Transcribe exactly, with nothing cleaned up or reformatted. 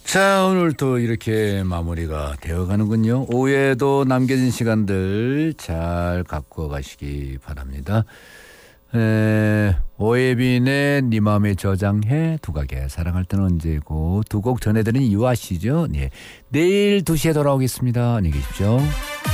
자, 오늘 또 이렇게 마무리가 되어가는군요. 오후에도 남겨진 시간들 잘 갖고 가시기 바랍니다. 에, 오예빈의 네 마음에 저장해 두각에 사랑할 때는 언제고 두 곡 전해드린 유아 씨죠. 네. 내일 두 시에 돌아오겠습니다. 안녕히 계십시오.